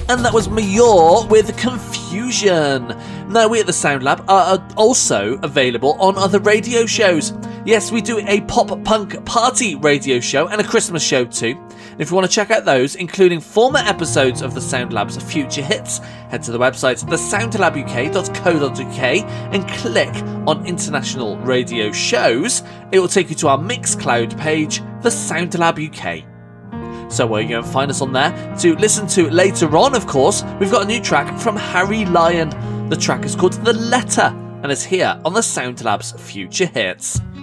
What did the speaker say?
And that was Mayor with Confusion. Now, we at the Sound Lab are also available on other radio shows. Yes, we do a pop punk party radio show and a Christmas show too. If you want to check out those, including former episodes of the Sound Lab's future hits, head to the website thesoundlabuk.co.uk and click on International Radio Shows. It will take you to our Mixcloud page, The Sound Lab UK. So where you go and find us on there to listen to later on, of course, we've got a new track from Harry Lyon. The track is called The Letter and is here on the Sound Lab's future hits.